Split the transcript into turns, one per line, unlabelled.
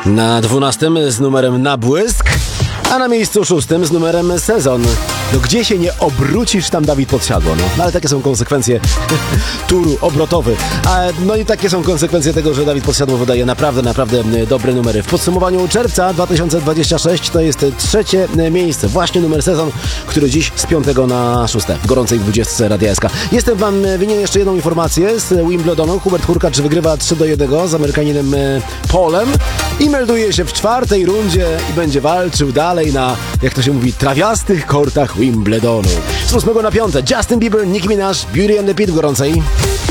Na 12 z numerem Nabłysk, a na miejscu 6 z numerem Sezon. No gdzie się nie obrócisz, tam Dawid Podsiadło. No ale takie są konsekwencje turu obrotowy. No i takie są konsekwencje tego, że Dawid Podsiadło wydaje naprawdę dobre numery. W podsumowaniu czerwca 2026 to jest 3. miejsce. Właśnie numer Sezon, który dziś z 5 na 6 w gorącej 20 Radia SK. Jestem wam winien jeszcze jedną informację z Wimbledonu. Hubert Hurkacz wygrywa 3-1 z Amerykaninem Polem i melduje się w 4. rundzie i będzie walczył dalej na, jak to się mówi, trawiastych kortach Wimbledonu. Z 8 na 5 Justin Bieber, Nicki Minaj, Beauty and the Beat w gorącej.